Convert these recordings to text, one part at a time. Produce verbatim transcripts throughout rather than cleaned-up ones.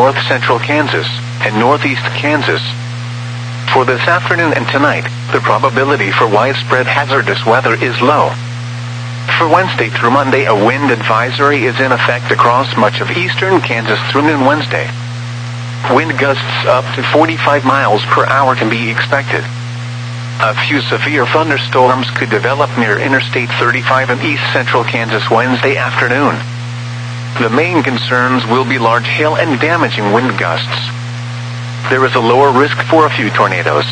north-central Kansas and northeast Kansas. For this afternoon and tonight, the probability for widespread hazardous weather is low. For Wednesday through Monday, a wind advisory is in effect across much of eastern Kansas through noon Wednesday. Wind gusts up to forty-five miles per hour can be expected. A few severe thunderstorms could develop near Interstate thirty-five in east-central Kansas Wednesday afternoon. The main concerns will be large hail and damaging wind gusts. There is a lower risk for a few tornadoes.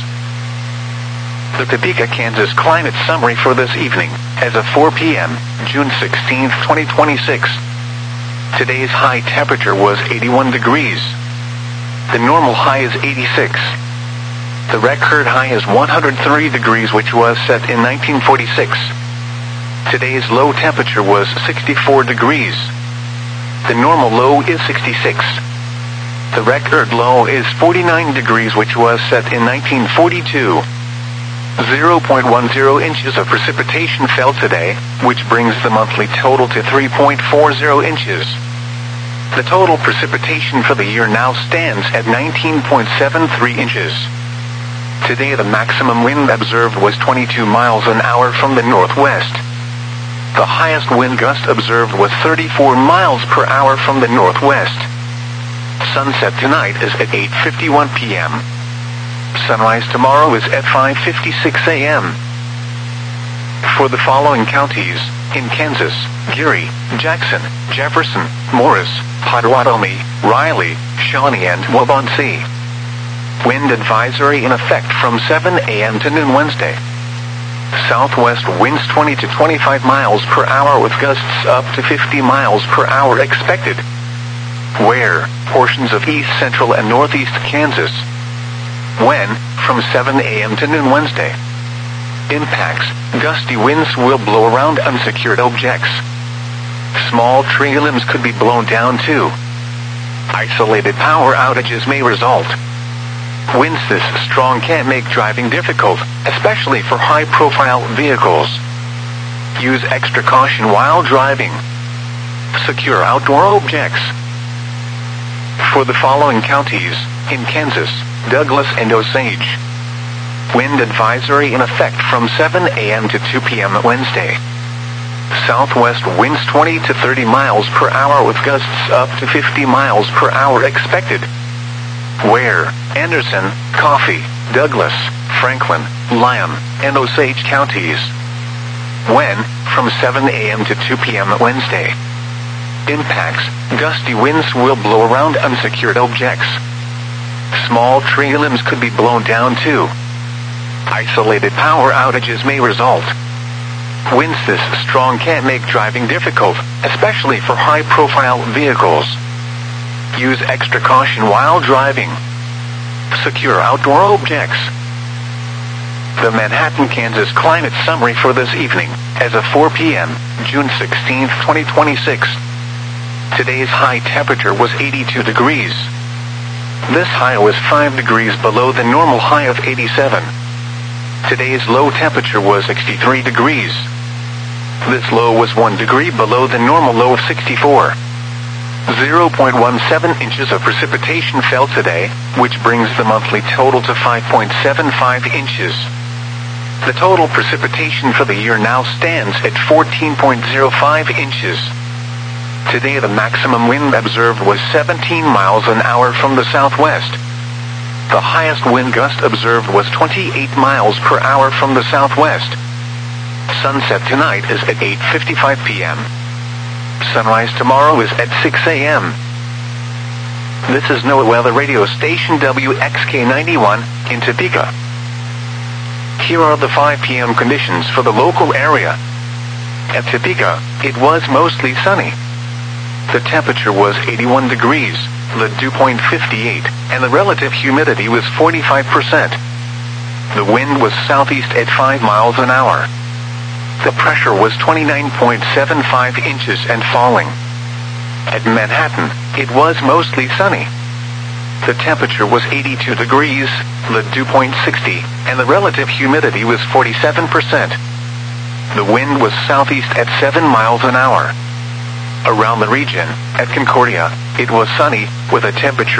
The Topeka, Kansas climate summary for this evening, as of four p.m., June sixteenth, twenty twenty-six. Today's high temperature was eighty-one degrees. The normal high is eighty-six. The record high is one hundred three degrees, which was set in nineteen forty-six. Today's low temperature was sixty-four degrees. The normal low is sixty-six. The record low is forty-nine degrees, which was set in nineteen forty-two. zero point one zero inches of precipitation fell today, which brings the monthly total to three point four zero inches. The total precipitation for the year now stands at nineteen point seven three inches. Today the maximum wind observed was twenty-two miles an hour from the northwest. The highest wind gust observed was thirty-four miles per hour from the northwest. Sunset tonight is at eight fifty-one p.m. Sunrise tomorrow is at five fifty-six a.m. For the following counties, in Kansas: Geary, Jackson, Jefferson, Morris, Pottawatomie, Riley, Shawnee, and Waubonsee. Wind advisory in effect from seven a.m. to noon Wednesday. Southwest winds twenty to twenty-five miles per hour with gusts up to fifty miles per hour expected. Where, portions of east central and northeast Kansas. When, from seven a.m. to noon Wednesday. Impacts: gusty winds will blow around unsecured objects. Small tree limbs could be blown down too. Isolated power outages may result. Winds this strong can make driving difficult, especially for high-profile vehicles. Use extra caution while driving. Secure outdoor objects. For the following counties, in Kansas: Douglas and Osage. Wind advisory in effect from seven a.m. to two p.m. Wednesday. Southwest winds twenty to thirty miles per hour with gusts up to fifty miles per hour expected. Where, Anderson, Coffee, Douglas, Franklin, Lyon, and Osage counties. When, from seven a.m. to two p.m. Wednesday. Impacts: gusty winds will blow around unsecured objects. Small tree limbs could be blown down too. Isolated power outages may result. Winds this strong can make driving difficult, especially for high-profile vehicles. Use extra caution while driving. Secure outdoor objects. The Manhattan, Kansas climate summary for this evening, as of four p.m., June sixteenth, twenty twenty-six. Today's high temperature was eighty-two degrees. This high was five degrees below the normal high of eighty-seven. Today's low temperature was sixty-three degrees. This low was one degree below the normal low of sixty-four. zero point one seven inches of precipitation fell today, which brings the monthly total to five point seven five inches. The total precipitation for the year now stands at fourteen point zero five inches. Today the maximum wind observed was seventeen miles an hour from the southwest. The highest wind gust observed was twenty-eight miles per hour from the southwest. Sunset tonight is at eight fifty-five p.m. Sunrise tomorrow is at six a.m. This is NOAA Weather Radio Station W X K ninety-one in Topeka. Here are the five p.m. conditions for the local area. At Topeka, it was mostly sunny. The temperature was eighty-one degrees, the dew point fifty-eight, and the relative humidity was forty-five percent. The wind was southeast at five miles an hour. The pressure was twenty-nine point seven five inches and falling. At Manhattan, it was mostly sunny. The temperature was eighty-two degrees, the dew point sixty, and the relative humidity was forty-seven percent. The wind was southeast at seven miles an hour. Around the region, at Concordia, it was sunny, with a temperature